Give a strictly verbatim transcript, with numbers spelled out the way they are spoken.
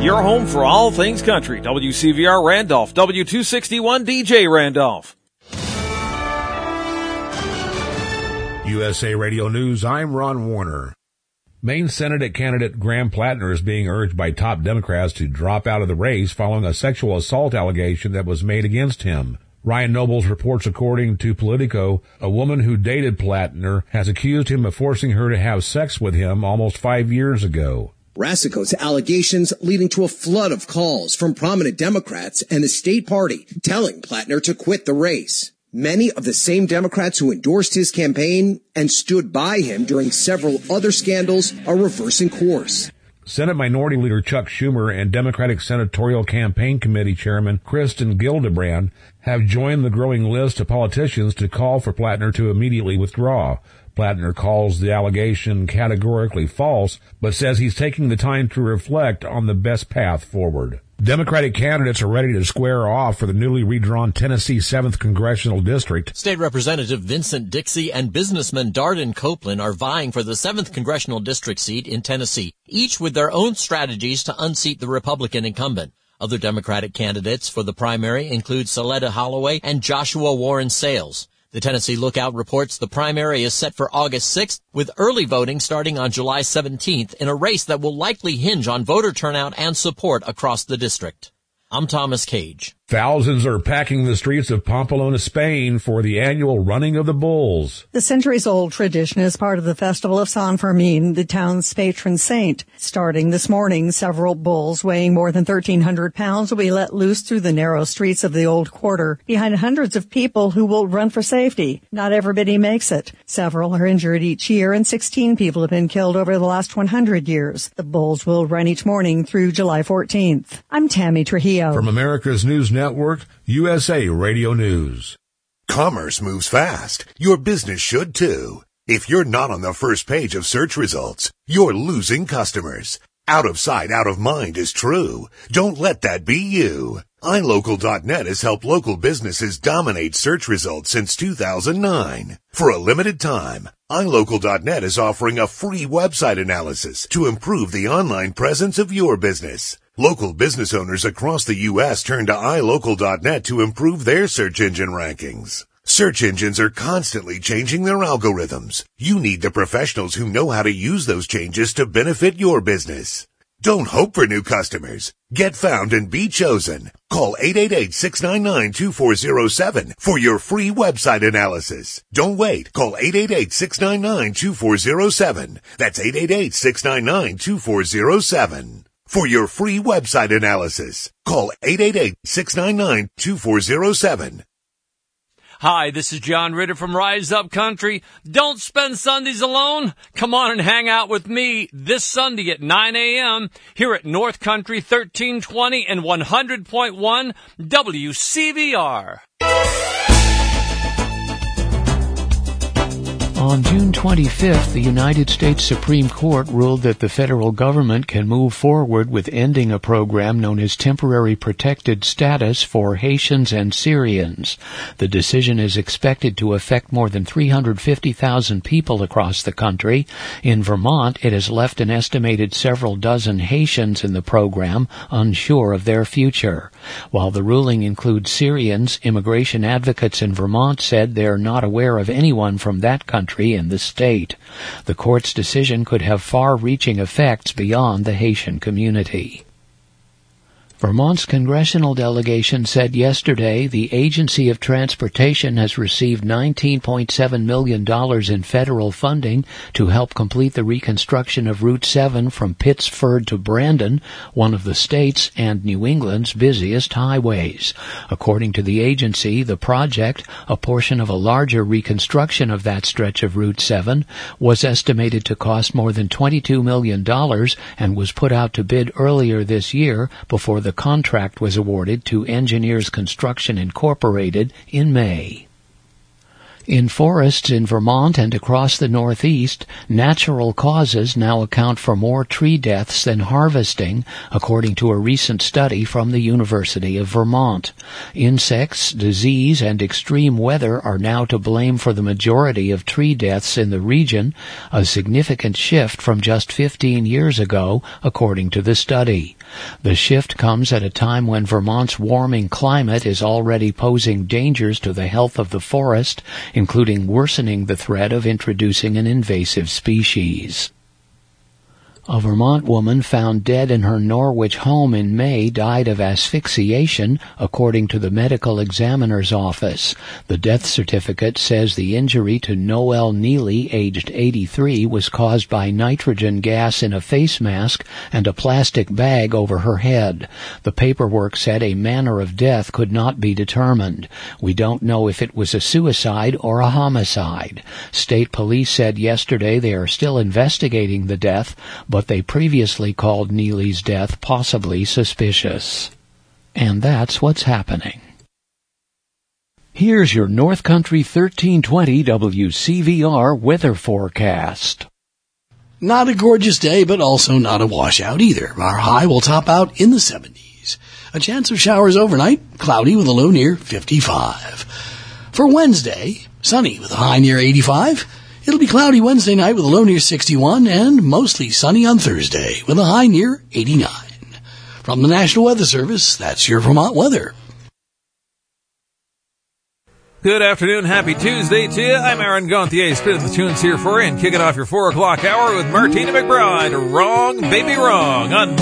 your home for all things country. W C V R Randolph, W two sixty-one D J Randolph. U S A Radio News, I'm Ron Warner. Maine Senate candidate Graham Plattner is being urged by top Democrats to drop out of the race following a sexual assault allegation that was made against him. Ryan Nobles reports, according to Politico, a woman who dated Plattner has accused him of forcing her to have sex with him almost five years ago. Rasico's allegations leading to a flood of calls from prominent Democrats and the state party telling Plattner to quit the race. Many of the same Democrats who endorsed his campaign and stood by him during several other scandals are reversing course. Senate Minority Leader Chuck Schumer and Democratic Senatorial Campaign Committee Chairman Kristen Gillibrand have joined the growing list of politicians to call for Plattner to immediately withdraw. Plattner calls the allegation categorically false, but says he's taking the time to reflect on the best path forward. Democratic candidates are ready to square off for the newly redrawn Tennessee seventh Congressional District. State Representative Vincent Dixie and businessman Darden Copeland are vying for the seventh Congressional District seat in Tennessee, each with their own strategies to unseat the Republican incumbent. Other Democratic candidates for the primary include Soleta Holloway and Joshua Warren Sales. The Tennessee Lookout reports the primary is set for August sixth, with early voting starting on July seventeenth in a race that will likely hinge on voter turnout and support across the district. I'm Thomas Cage. Thousands are packing the streets of Pamplona, Spain for the annual Running of the Bulls. The centuries-old tradition is part of the Festival of San Fermin, the town's patron saint. Starting this morning, several bulls weighing more than thirteen hundred pounds will be let loose through the narrow streets of the old quarter, behind hundreds of people who will run for safety. Not everybody makes it. Several are injured each year, and sixteen people have been killed over the last one hundred years. The bulls will run each morning through July fourteenth. I'm Tammy Trujillo. From America's News Network, U S A Radio News. Commerce moves fast. Your business should too. If you're not on the first page of search results, you're losing customers. Out of sight, out of mind is true. Don't let that be you. i local dot net has helped local businesses dominate search results since two thousand nine. For a limited time, i local dot net is offering a free website analysis to improve the online presence of your business. Local business owners across the U S turn to i local dot net to improve their search engine rankings. Search engines are constantly changing their algorithms. You need the professionals who know how to use those changes to benefit your business. Don't hope for new customers. Get found and be chosen. Call eight eight eight, six nine nine, two four zero seven for your free website analysis. Don't wait. Call eight eight eight, six nine nine, two four zero seven. That's eight eight eight, six nine nine, two four zero seven. For your free website analysis, call eight eight eight, six nine nine, two four zero seven. Hi, this is John Ritter from Rise Up Country. Don't spend Sundays alone. Come on and hang out with me this Sunday at nine a.m. here at North Country thirteen twenty and one hundred point one W C V R. On June twenty-fifth, the United States Supreme Court ruled that the federal government can move forward with ending a program known as Temporary Protected Status for Haitians and Syrians. The decision is expected to affect more than three hundred fifty thousand people across the country. In Vermont, it has left an estimated several dozen Haitians in the program unsure of their future. While the ruling includes Syrians, immigration advocates in Vermont said they are not aware of anyone from that country in the state. The court's decision could have far-reaching effects beyond the Haitian community. Vermont's congressional delegation said yesterday the Agency of Transportation has received nineteen point seven million dollars in federal funding to help complete the reconstruction of Route seven from Pittsford to Brandon, one of the state's and New England's busiest highways. According to the agency, the project, a portion of a larger reconstruction of that stretch of Route seven, was estimated to cost more than twenty-two million dollars and was put out to bid earlier this year before the The contract was awarded to Engineers Construction Incorporated in May. In forests in Vermont and across the Northeast, natural causes now account for more tree deaths than harvesting, according to a recent study from the University of Vermont. Insects, disease, and extreme weather are now to blame for the majority of tree deaths in the region, a significant shift from just fifteen years ago, according to the study. The shift comes at a time when Vermont's warming climate is already posing dangers to the health of the forest, including worsening the threat of introducing an invasive species. A Vermont woman found dead in her Norwich home in May died of asphyxiation, according to the medical examiner's office. The death certificate says the injury to Noelle Neely, aged eighty-three, was caused by nitrogen gas in a face mask and a plastic bag over her head. The paperwork said a manner of death could not be determined. We don't know if it was a suicide or a homicide. State police said yesterday they are still investigating the death, but they previously called Neely's death possibly suspicious. And that's what's happening. Here's your North Country thirteen twenty W C V R weather forecast. Not a gorgeous day, but also not a washout either. Our high will top out in the seventies. A chance of showers overnight, cloudy with a low near fifty-five. For Wednesday, sunny with a high near eighty-five. It'll be cloudy Wednesday night with a low near sixty-one and mostly sunny on Thursday with a high near eighty-nine. From the National Weather Service, that's your Vermont weather. Good afternoon. Happy Tuesday to you. I'm Aaron Gauthier, spinning the tunes here for you and kicking off your four o'clock hour with Martina McBride. Wrong, baby, wrong on